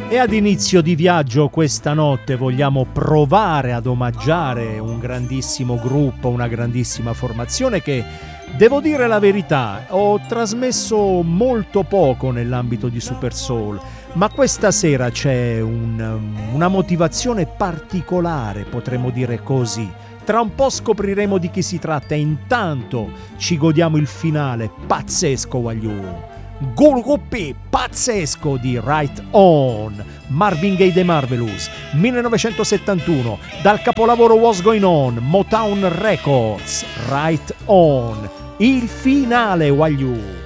E ad inizio di viaggio questa notte vogliamo provare ad omaggiare un grandissimo gruppo, una grandissima formazione che, devo dire la verità, ho trasmesso molto poco nell'ambito di Super Soul, ma questa sera c'è una motivazione particolare, potremmo dire così. Tra un po' scopriremo di chi si tratta e intanto ci godiamo il finale pazzesco, Wagliù. Gruppi pazzesco di Right On, Marvin Gaye The Marvelous, 1971, dal capolavoro What's Going On, Motown Records, Right On, il finale, Wagliù.